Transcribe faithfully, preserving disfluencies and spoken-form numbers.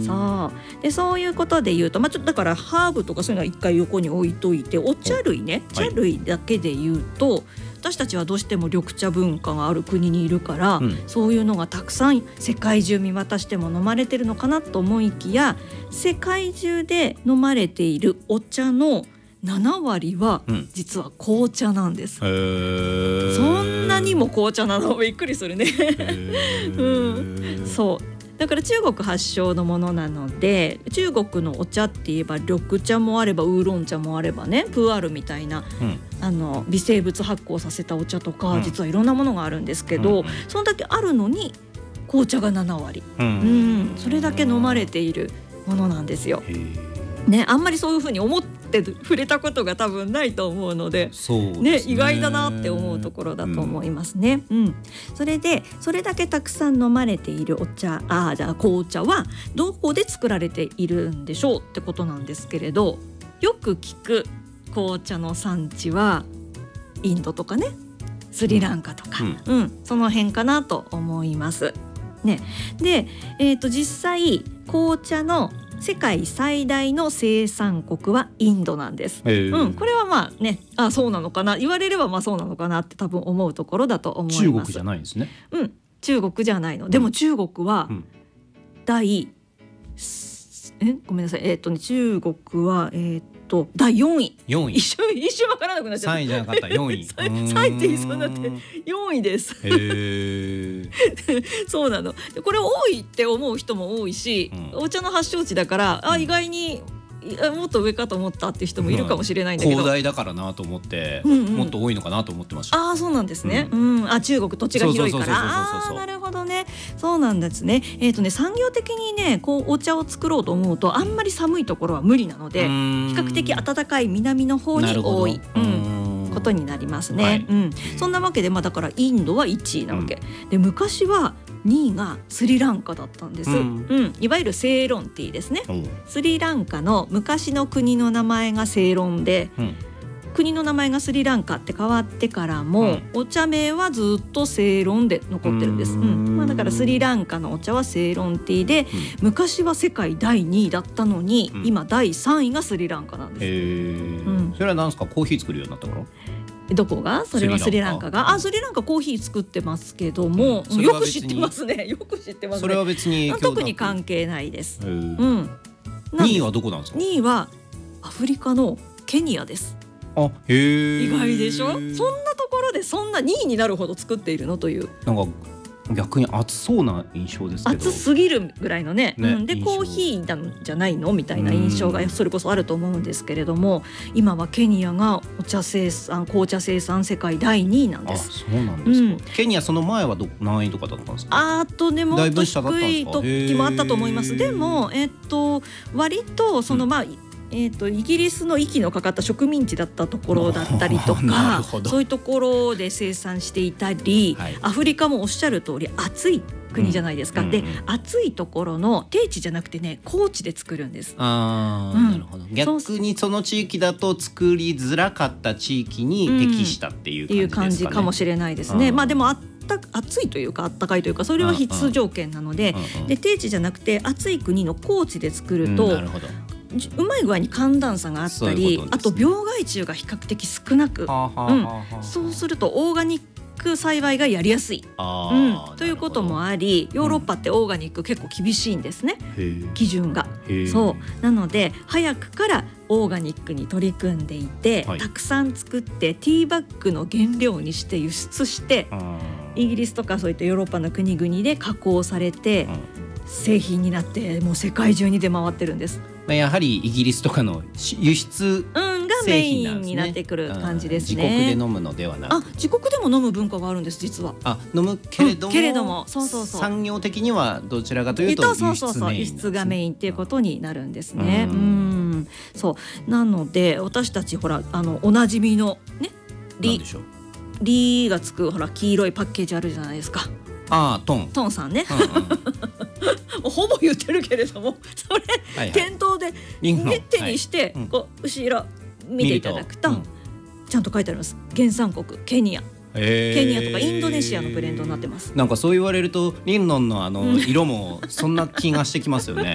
そうでそういうことで言うと、まあ、ちょっとだからハーブとかそういうのは一回横に置いといて、お茶類ね、茶類だけで言うと、はい、私たちはどうしても緑茶文化がある国にいるから、うん、そういうのがたくさん世界中見渡しても飲まれてるのかなと思いきや、世界中で飲まれているお茶のななわりは実は紅茶なんです、うん、そんなにも紅茶なのびっくりするね、うん、そうだから中国発祥のものなので、中国のお茶って言えば緑茶もあればウーロン茶もあればね、プーアールみたいな、うん、あの微生物発酵させたお茶とか、うん、実はいろんなものがあるんですけど、うん、そんだけあるのに紅茶がななわり、うんうん、それだけ飲まれているものなんですよ。ね、あんまりそういうふうに思って触れたことが多分ないと思うので、 そうですね、意外だなって思うところだと思いますね、うんうん、それでそれだけたくさん飲まれているお茶、あじゃあ紅茶はどこで作られているんでしょうってことなんですけれど、よく聞く紅茶の産地はインドとかね、スリランカとか、うんうん、その辺かなと思います、ね、で、えーと、実際紅茶の世界最大の生産国はインドなんです、うん、これはまあね、あそうなのかな、言われればまあそうなのかなって多分思うところだと思います。 中国じゃないんですね。 うん、中国じゃないの。でも中国は第、うん、えごめんなさい、えーっとね、中国はえーっとだいよんい、 よんい一瞬一瞬分からなくなっちゃった。 さんいじゃなかった、よんいさんいって言いそうになってよんいです。へーそうなの。これ多いって思う人も多いし、うん、お茶の発祥地だから、あ意外にもっと上かと思ったっていう人もいるかもしれないんだけど、 広大だからなと思って、うんうん、もっと多いのかなと思ってました。 ああそうなんですね、うんうん、あ中国土地が広いから、あなるほどね、そうなんですね。えーとね産業的にねこうお茶を作ろうと思うとあんまり寒いところは無理なので、比較的暖かい南の方に多い、うん、ことになりますね、はいうん、そんなわけで、まあ、だからインドはいちいなわけ、うん、で昔はにいがスリランカだったんです、うんうん、いわゆるセイロンティーですね、うん、スリランカの昔の国の名前がセイロンで、うん、国の名前がスリランカって変わってからも、うん、お茶名はずっとセイロンで残ってるんです、うんまあ、だからスリランカのお茶はセイロンティーで、うん、昔は世界だいにいだったのに、うん、今だいさんいがスリランカなんです、へー、うん、 それは何ですか、コーヒー作るようになったから？ どこが？それはスリランカが、あスリランカコーヒー作ってますけども、うん、よく知ってますねよく知ってますね。 それは別に特に関係ないです、うん、 にいはどこなんですか？ にいはアフリカのケニアです。 あへー、 意外でしょ。そんなところでそんなにいになるほど作っているのという、 なんか逆に暑そうな印象ですけど、 暑すぎるぐらいの ね, ね、うん、でコーヒーなんじゃないのみたいな印象がそれこそあると思うんですけれども、今はケニアがお茶生産紅茶生産世界だいにいなんです。 あそうなんですか、うん、ケニアその前はど何位とかだったんですか？ あとでもっと低い時もあったと思います。でも、えっと、割とそのまあ、うんえー、とイギリスの息のかかった植民地だったところだったりとかそういうところで生産していたり、はい、アフリカもおっしゃる通り暑い国じゃないですか、うん、で、うんうん、暑いところの低地じゃなくてね高地で作るんです。 あ、うん、なるほど。逆にその地域だと作りづらかった地域に適したっていう感じですかね、うん、っていう感じかもしれないですね。まあでもあ暑いというか暖かいというかそれは必須条件なので、で低地じゃなくて暑い国の高地で作ると、うん、なるほどうまい具合に寒暖差があったり、ね、あと病害虫が比較的少なく、はあはあはあうん、そうするとオーガニック栽培がやりやすい、うん、ということもありヨーロッパってオーガニック結構厳しいんですね、うん、基準が。そうなので早くからオーガニックに取り組んでいて、はい、たくさん作ってティーバッグの原料にして輸出してイギリスとかそういったヨーロッパの国々で加工されて、うん、製品になってもう世界中に出回ってるんです。 やはりイギリスとかの輸出製品なんですね、うん、がメインになってくる感じですね。 自国で飲むのではなく、 あ自国でも飲む文化があるんです実は。 あ飲むけれども、うん、 けれどもそうそうそう産業的にはどちらかというと輸出メイン、 そうそうそう輸出がメインっていうことになるんですね。うんうんそうなので私たちほらあのおなじみのねリリがつくほら黄色いパッケージあるじゃないですか。 あトントンさんね、うんうん、ほぼ言ってるけれどもそれ、はいはい、店頭で、ね、手にして、はい、こう後ろ見ていただくと、うん、ちゃんと書いてあります。原産国ケニア、ケニアとかインドネシアのブレンドになってます。 なんかそう言われるとリンノンのあの色もそんな気がしてきますよね